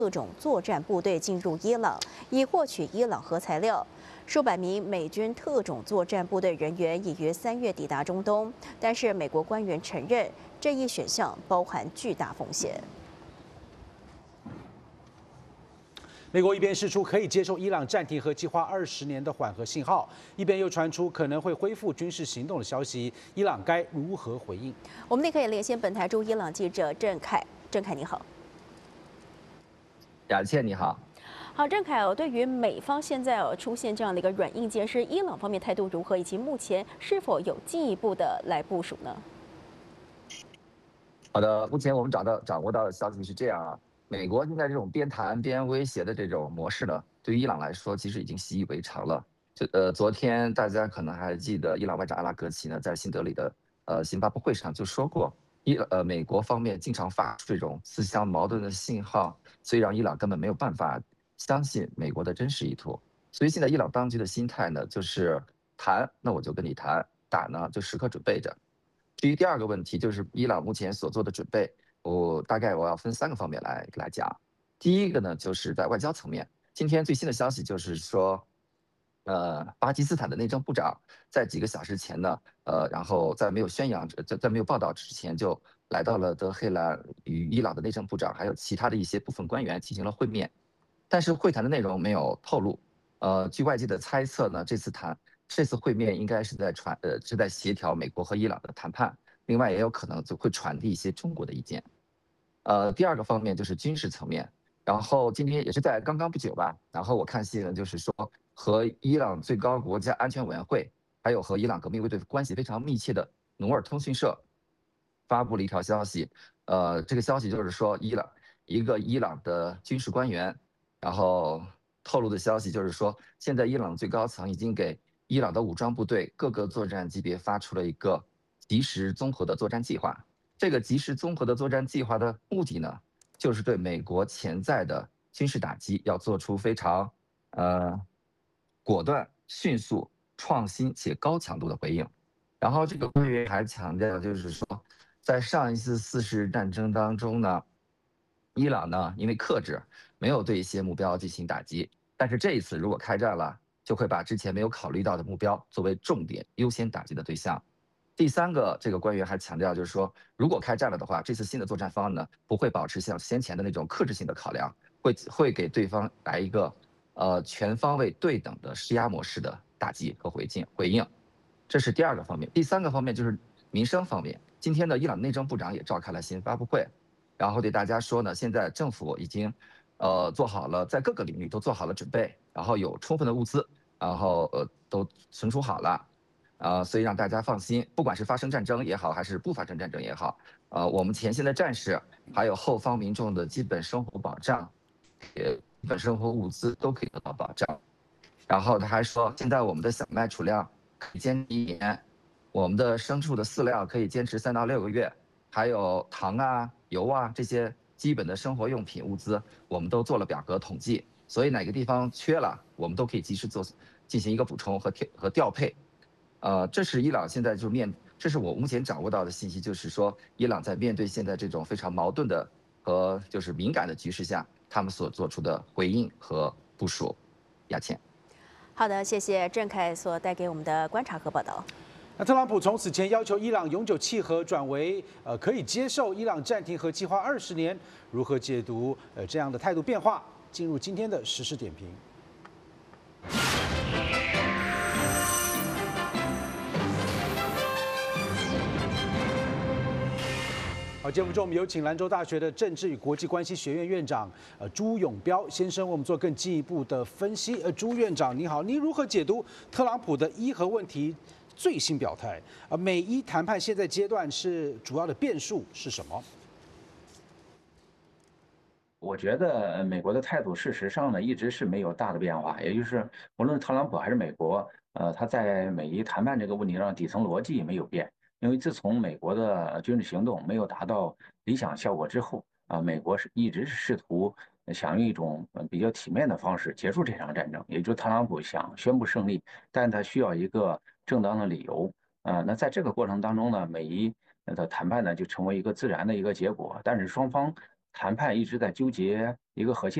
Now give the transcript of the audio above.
各种作战部队进入伊朗，以获取伊朗核材料。数百名美军特种作战部队人员已于3月抵达中东，但是美国官员承认，这一选项包含巨大风险。 美国一边释出可以接受伊朗暂停核计划20年的缓和信号，一边又传出可能会恢复军事行动的消息，伊朗该如何回应？ 我们立刻也连线本台驻伊朗记者郑凯。郑凯，你好。 雅倩，你好。 好，郑凯对于美方现在出现这样的一个软硬件，是伊朗方面态度如何，以及目前是否有进一步的来部署呢？ 好的，目前我们掌握到的消息是这样啊，美国现在这种边谈边威胁的这种模式呢，对于伊朗来说其实已经习以为常了。昨天大家可能还记得，伊朗外长阿拉格齐呢在新德里的新发布会上就说过，美国方面经常发出这种自相矛盾的信号，所以让伊朗根本没有办法相信美国的真实意图。所以现在伊朗当局的心态呢，就是谈，那我就跟你谈；打呢，就时刻准备着。至于第二个问题，就是伊朗目前所做的准备，大概我要分3个方面来讲。第一个呢，就是在外交层面，今天最新的消息就是说，巴基斯坦的内政部长在几个小时前呢，然后在没有宣扬、在没有报道之前，就来到了德黑兰，与伊朗的内政部长还有其他的一些部分官员进行了会面，但是会谈的内容没有透露。据外界的猜测呢，这次会面应该是在协调美国和伊朗的谈判，另外也有可能就会传递一些中国的意见。第二个方面就是军事层面，然后今天也是在刚刚不久吧，然后我看新闻就是说，和伊朗最高国家安全委员会，还有和伊朗革命卫队关系非常密切的努尔通讯社发布了一条消息，这个消息就是说一个伊朗的军事官员，然后透露的消息就是说，现在伊朗最高层已经给伊朗的武装部队各个作战级别发出了一个即时综合的作战计划。这个即时综合的作战计划的目的呢，就是对美国潜在的军事打击要做出非常果断、迅速、创新且高强度的回应。然后这个官员还强调，就是说，在上一次4次战争当中呢，伊朗呢因为克制，没有对一些目标进行打击，但是这一次如果开战了，就会把之前没有考虑到的目标作为重点优先打击的对象。第3个，这个官员还强调，就是说，如果开战了的话，这次新的作战方案呢，不会保持像先前的那种克制性的考量，会给对方来一个全方位对等的施压模式的打击和回应。这是第2个方面。第3个方面就是民生方面。今天的伊朗内政部长也召开了新发布会，然后对大家说呢，现在政府已经做好了，在各个领域都做好了准备，然后有充分的物资，然后都存储好了，所以让大家放心，不管是发生战争也好，还是不发生战争也好，我们前线的战士还有后方民众的基本生活保障，基本生活物资都可以得到保障。然后他还说，现在我们的小麦储量可以坚持1年，我们的牲畜的饲料可以坚持3到6个月，还有糖啊、油啊这些基本的生活用品物资，我们都做了表格统计，所以哪个地方缺了，我们都可以及时进行一个补充和调配。这是伊朗现在这是我目前掌握到的信息，就是说伊朗在面对现在这种非常矛盾的和就是敏感的局势下，他们所做出的回应和部署。雅倩。 好的，谢谢郑凯所带给我们的观察和报道。 那特朗普从此前要求伊朗永久弃核，转为可以接受伊朗暂停核计划20年，如何解读这样的态度变化？进入今天的时事点评。好，节目中我们有请兰州大学的政治与国际关系学院院长朱永标先生为我们做更进一步的分析。朱院长您好，您如何解读特朗普的伊核问题最新表态？美伊谈判现在阶段是主要的变数是什么？ 我觉得美国的态度事实上呢一直是没有大的变化，也就是无论特朗普还是美国，他在美伊谈判这个问题上底层逻辑没有变。因为自从美国的军事行动没有达到理想效果之后，美国一直是试图想用一种比较体面的方式结束这场战争，也就是特朗普想宣布胜利，但他需要一个正当的理由。那在这个过程当中呢，美伊的谈判呢就成为一个自然的一个结果，但是双方谈判一直在纠结一个核心。